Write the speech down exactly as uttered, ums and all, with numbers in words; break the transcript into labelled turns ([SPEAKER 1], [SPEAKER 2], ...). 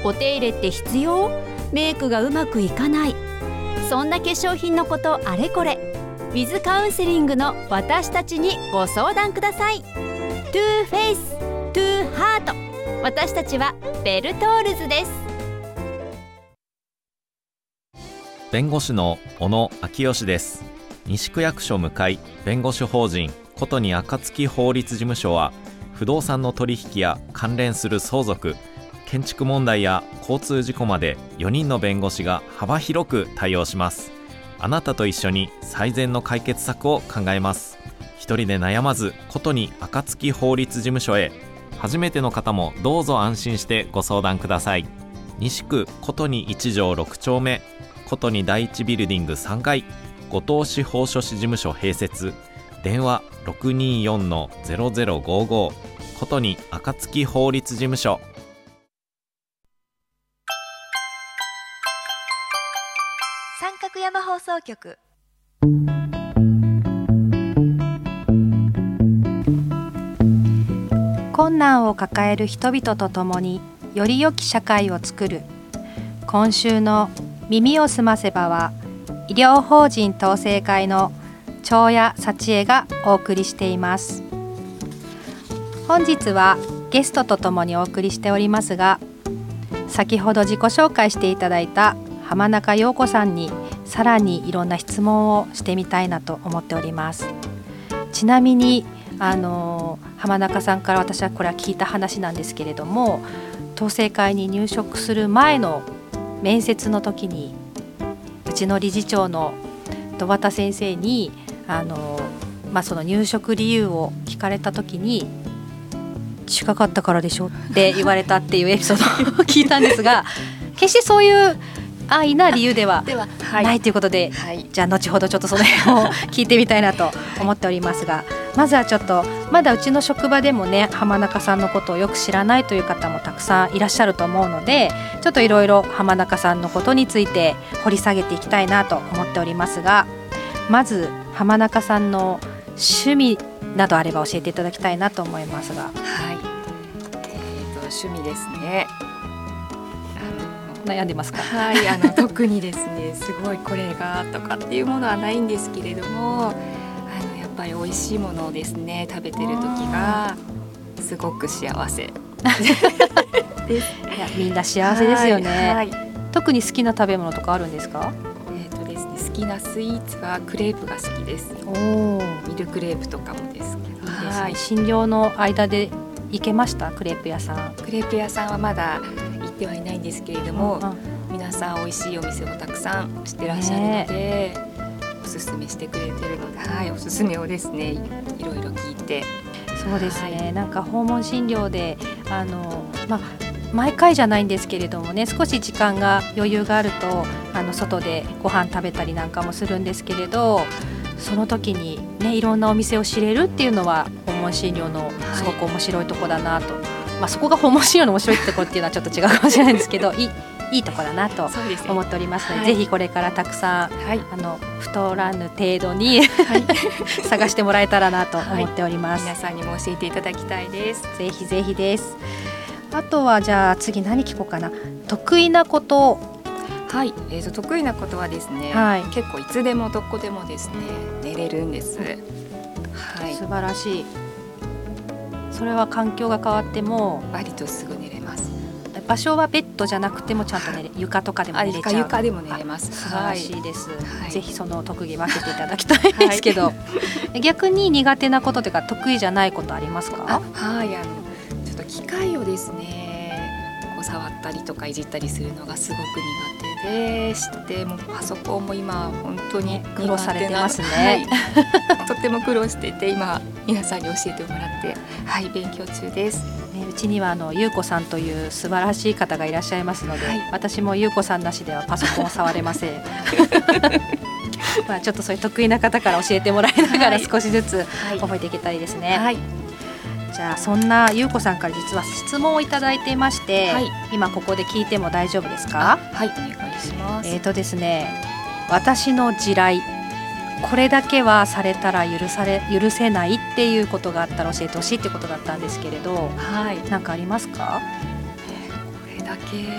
[SPEAKER 1] お手入れって必要？メイクがうまくいかない、そんな化粧品のことあれこれ、ウィズカウンセリングの私たちにご相談ください。 トゥーフェイス トゥーハート、私たちはベルトールズです。
[SPEAKER 2] 弁護士の小野昭義です。西区役所向かい弁護士法人ことに暁法律事務所は、不動産の取引や関連する相続、建築問題や交通事故までよにんの弁護士が幅広く対応します。あなたと一緒に最善の解決策を考えます。一人で悩まず、ことに暁法律事務所へ。初めての方もどうぞ安心してご相談ください。西区ことにいち条ろく丁目、ことに第一ビルディングさん階、後藤司法書士事務所併設。電話 ろくにーよんのゼロゼロごーごー、ことに暁法律事務所。
[SPEAKER 3] 三角山放送局。困難を抱える人々と共により良き社会を作る。今週の耳をすませばは、医療法人統制会の長谷幸恵がお送りしています。本日はゲストとともにお送りしておりますが、先ほど自己紹介していただいた浜中陽子さんにさらにいろんな質問をしてみたいなと思っております。ちなみにあの浜中さんから私はこれは聞いた話なんですけれども、統制会に入職する前の面接の時に、うちの理事長の戸畑先生にあの、まあ、その入職理由を聞かれた時に、近かったからでしょって言われたっていうエピソードを聞いたんですが、決してそういう安易な理由ではないということで、はい、じゃあ後ほどちょっとその辺を聞いてみたいなと思っておりますが、まずはちょっとまだうちの職場でもね、浜中さんのことをよく知らないという方もたくさんいらっしゃると思うので、ちょっといろいろ浜中さんのことについて掘り下げていきたいなと思っておりますが、まず浜中さんの趣味などあれば教えていただきたいなと思いますが。
[SPEAKER 4] はい、えー、と趣味ですね。
[SPEAKER 3] 悩んでますか？
[SPEAKER 4] はい、あの特にですね、すごいこれがとかっていうものはないんですけれども、あのやっぱり美味しいものをですね食べてる時がすごく幸せです。
[SPEAKER 3] いや、みんな幸せですよね。
[SPEAKER 4] はいはい、
[SPEAKER 3] 特に好きな食べ物とかあるんですか？
[SPEAKER 4] えーとですね、好きなスイーツはクレープが好きです。
[SPEAKER 3] おー、
[SPEAKER 4] ミルクレープとかもですけど、いい
[SPEAKER 3] ですね。
[SPEAKER 4] はい、
[SPEAKER 3] 診療の間で行けました？クレープ屋さん。
[SPEAKER 4] クレープ屋さんはまだ行ってはいないんですけれども、
[SPEAKER 3] うんうん、
[SPEAKER 4] 皆さん美味しいお店をたくさん知ってらっしゃるので、おすすめしてくれてるので、はい、おすすめをですねいろいろ聞いて。
[SPEAKER 3] そうですね、
[SPEAKER 4] はい、
[SPEAKER 3] なんか訪問診療であの、まあ、毎回じゃないんですけれどもね、少し時間が余裕があるとあの外でご飯食べたりなんかもするんですけれど、その時にね、いろんなお店を知れるっていうのは訪問診療のすごく面白いとこだなと、はい、まあ、そこが訪問診療の面白いところっていうのはちょっと違うかもしれないんですけどいいいいところだなと思っておりますので、はい、ぜひこれからたくさん、はい、あの太らぬ程度に、はい、探してもらえたらなと思っております。
[SPEAKER 4] はい、皆さんにも教えていただきたいです。
[SPEAKER 3] ぜひぜひです。あとはじゃあ次何聞こうかな。得意なこと。
[SPEAKER 4] はい、えー、と得意なことはですね、はい、結構いつでもどこでもですね寝れるんです。はい、
[SPEAKER 3] 素晴らしい。それは環境が変わっても
[SPEAKER 4] 割とすぐ寝れます。
[SPEAKER 3] 場所はベッドじゃなくてもちゃんと寝れ、床とかでも寝れちゃう。
[SPEAKER 4] 床でも寝れます。
[SPEAKER 3] 素晴らしいです。
[SPEAKER 4] はい、
[SPEAKER 3] ぜひその特技分けていただきたいですけど、はい、逆に苦手なことというか得意じゃないことありますか？
[SPEAKER 4] はい、あのちょっと機械をですねこう触ったりとかいじったりするのがすごく苦手でして、もうパソコンも今本当に
[SPEAKER 3] 苦労されてますね。
[SPEAKER 4] はい、とっても苦労してて、今皆さんに教えてもらって、はい、勉強中です。
[SPEAKER 3] ね、うちにはあの優子さんという素晴らしい方がいらっしゃいますので、はい、私も優子さんなしではパソコンを触れません。まあちょっとそういう得意な方から教えてもらいながら少しずつ覚えていけたらいいですね。はい、じゃあそんな優子さんから実は質問をいただいていまして、はい、今ここで聞いても大丈夫ですか？
[SPEAKER 4] はい、お願いします。
[SPEAKER 3] えーとですね、私の地雷、これだけはされたら許され許せないっていうことがあったら教えてほしいってことだったんですけれど、はい、何かありますか？
[SPEAKER 4] えー、これだけ